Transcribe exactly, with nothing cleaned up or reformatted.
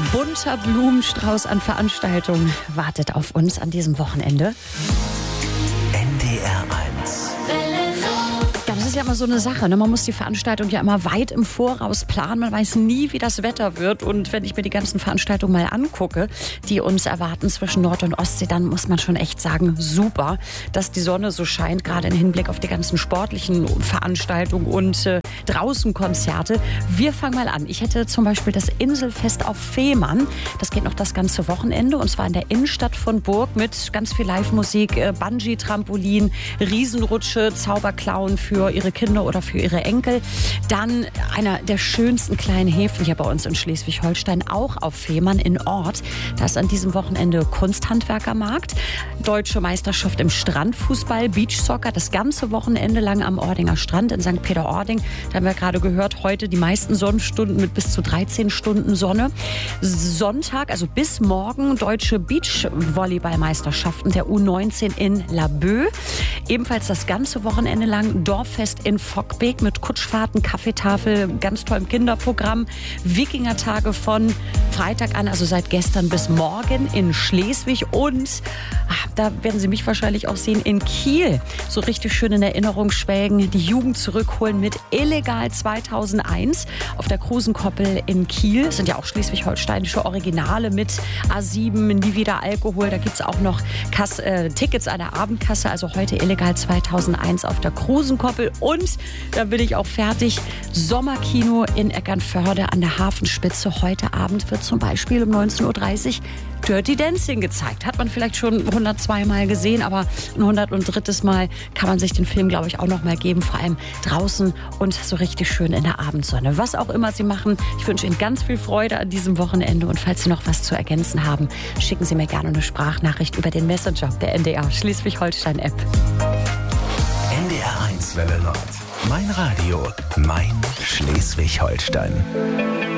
bunter Blumenstrauß an Veranstaltungen wartet auf uns an diesem Wochenende. N D R eins. Ja, das ist ja immer so eine Sache, ne? Man muss die Veranstaltung ja immer weit im Voraus planen. Man weiß nie, wie das Wetter wird. Und wenn ich mir die ganzen Veranstaltungen mal angucke, die uns erwarten zwischen Nord- und Ostsee, dann muss man schon echt sagen, super, dass die Sonne so scheint, gerade im Hinblick auf die ganzen sportlichen Veranstaltungen und äh, draußen Konzerte. Wir fangen mal an. Ich hätte zum Beispiel das Inselfest auf Fehmarn. Das geht noch das ganze Wochenende und zwar in der Innenstadt von Burg mit ganz viel Live-Musik, äh, Bungee-Trampolin, Riesenrutsche, Zauberclown für ihre Kinder oder für ihre Enkel. Dann einer der schönsten kleinen Häfen hier bei uns in Schleswig-Holstein, auch auf Fehmarn in Ort. Da ist an diesem Wochenende Kunsthandwerkermarkt, Deutsche Meisterschaft im Strandfußball, Beachsoccer, das ganze Wochenende lang am Ordinger Strand in Sankt Peter-Ording. Da haben wir gerade gehört, heute die meisten Sonnenstunden mit bis zu dreizehn Stunden Sonne. Sonntag, also bis morgen, Deutsche Beachvolleyballmeisterschaften der U neunzehn in Laboe. Ebenfalls das ganze Wochenende lang Dorffest in Fockbeek mit Kutschfahrten, Kaffeetafel, ganz tollem Kinderprogramm. Wikingertage von Freitag an, also seit gestern bis morgen in Schleswig und ach, da werden Sie mich wahrscheinlich auch sehen, in Kiel. So richtig schön in Erinnerung schwelgen, die Jugend zurückholen mit Illegal zweitausendeins auf der Krusenkoppel in Kiel. Das sind ja auch schleswig-holsteinische Originale mit A sieben, nie wieder Alkohol. Da gibt es auch noch Kass, äh, Tickets an der Abendkasse, also heute Illegal zweitausendeins auf der Krusenkoppel. Und dann bin ich auch fertig. Sommerkino in Eckernförde an der Hafenspitze. Heute Abend wird zum Beispiel um neunzehn Uhr dreißig Dirty Dancing gezeigt. Hat man vielleicht schon hundertzwei Mal gesehen, aber ein hundertdrittes Mal kann man sich den Film, glaube ich, auch noch mal geben. Vor allem draußen und so richtig schön in der Abendsonne. Was auch immer Sie machen, ich wünsche Ihnen ganz viel Freude an diesem Wochenende. Und falls Sie noch was zu ergänzen haben, schicken Sie mir gerne eine Sprachnachricht über den Messenger der N D R Schleswig-Holstein-App. N D R eins Welle Nord. Mein Radio, mein Schleswig-Holstein.